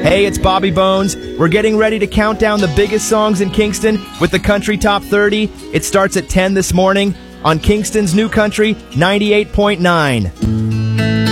Hey, it's Bobby Bones. We're getting ready to count down the biggest songs in Kingston with the Country Top 30. It starts at 10 this morning on Kingston's New Country 98.9.